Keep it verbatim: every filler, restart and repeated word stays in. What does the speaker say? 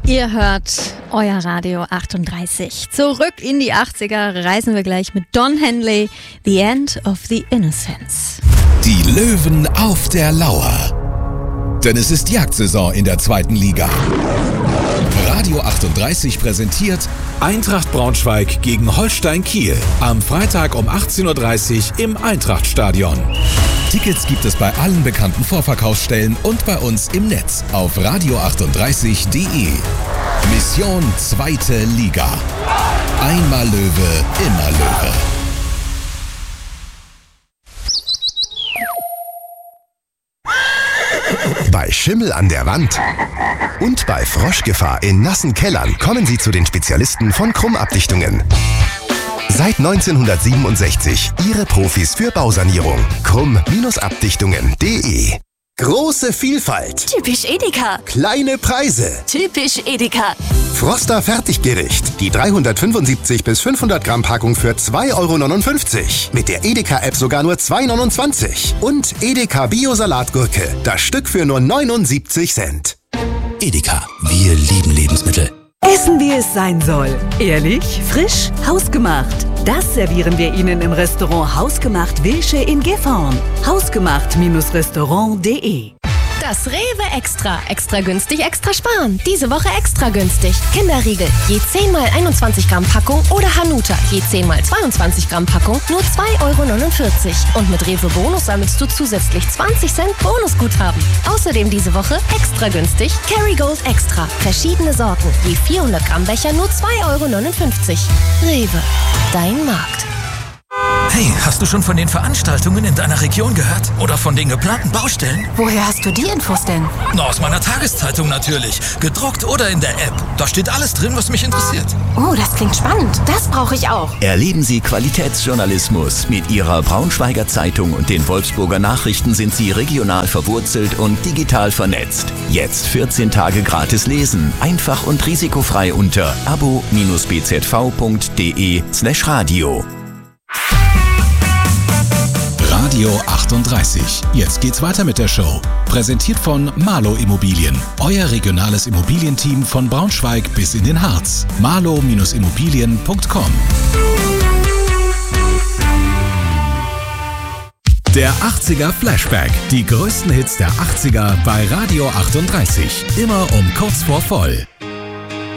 Ihr hört euer Radio achtunddreißig. Zurück in die achtziger reisen wir gleich mit Don Henley, The End of the Innocence. Die Löwen auf der Lauer. Denn es ist Jagdsaison in der zweiten Liga. Radio achtunddreißig präsentiert Eintracht Braunschweig gegen Holstein Kiel. Am Freitag um achtzehn Uhr dreißig im Eintrachtstadion. Tickets gibt es bei allen bekannten Vorverkaufsstellen und bei uns im Netz auf radio achtunddreißig punkt de. Mission zweite Liga. Einmal Löwe, immer Löwe. Bei Schimmel an der Wand und bei Froschgefahr in nassen Kellern kommen Sie zu den Spezialisten von Krumm-Abdichtungen. Seit neunzehnhundertsiebenundsechzig Ihre Profis für Bausanierung. Krumm Abdichtungen punkt de. Große Vielfalt. Typisch Edeka. Kleine Preise. Typisch Edeka. Froster Fertiggericht. Die dreihundertfünfundsiebzig bis fünfhundert Gramm Packung für zwei Euro neunundfünfzig. Mit der Edeka-App sogar nur zwei Euro neunundzwanzig. Und Edeka Bio-Salatgurke. Das Stück für nur neunundsiebzig Cent. Edeka. Wir lieben Lebensmittel. Essen, wie es sein soll. Ehrlich, frisch, hausgemacht. Das servieren wir Ihnen im Restaurant Hausgemacht Wilsche in Gifhorn. Hausgemacht-Restaurant punkt de. Das Rewe Extra. Extra günstig, extra sparen. Diese Woche extra günstig. Kinderriegel, je zehn mal einundzwanzig Gramm Packung oder Hanuta, je zehn mal zweiundzwanzig Gramm Packung, nur zwei Euro neunundvierzig. Und mit Rewe Bonus sammelst du zusätzlich zwanzig Cent Bonusguthaben. Außerdem diese Woche extra günstig Kerrygold Extra. Verschiedene Sorten, je vierhundert Gramm Becher, nur zwei Euro neunundfünfzig. Rewe, dein Markt. Hey, hast du schon von den Veranstaltungen in deiner Region gehört? Oder von den geplanten Baustellen? Woher hast du die Infos denn? Na, aus meiner Tageszeitung natürlich. Gedruckt oder in der App. Da steht alles drin, was mich interessiert. Oh, das klingt spannend. Das brauche ich auch. Erleben Sie Qualitätsjournalismus. Mit Ihrer Braunschweiger Zeitung und den Wolfsburger Nachrichten sind Sie regional verwurzelt und digital vernetzt. Jetzt vierzehn Tage gratis lesen. Einfach und risikofrei unter abo-bzv.de slash radio. Radio achtunddreißig. Jetzt geht's weiter mit der Show. Präsentiert von Marlow Immobilien. Euer regionales Immobilienteam von Braunschweig bis in den Harz. marlow Immobilien punkt com. Der achtziger Flashback. Die größten Hits der achtziger bei Radio achtunddreißig. Immer um kurz vor voll.